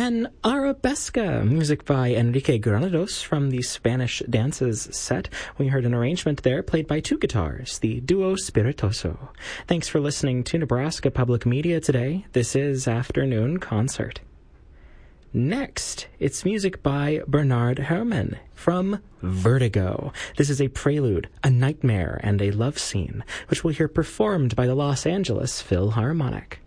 and Arabesca, music by Enrique Granados from the Spanish Dances set. We heard an arrangement there played by two guitars, the Duo Spiritoso. Thanks for listening to Nebraska Public Media today. This is Afternoon Concert. Next, it's music by Bernard Herrmann from Vertigo. This is a prelude, a nightmare, and a love scene, which we'll hear performed by the Los Angeles Philharmonic.